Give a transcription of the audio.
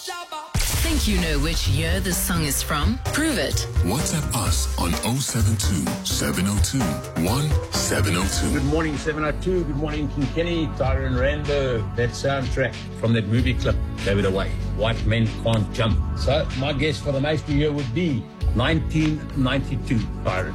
Think you know which year this song is from? Prove it. WhatsApp us on 072 702 1702. Good morning, 702. Good morning, King Kenny, Tyron Rambo. That soundtrack from that movie clip gave it away. White Men Can't Jump. So my guess for the next year would be 1992, Tyron.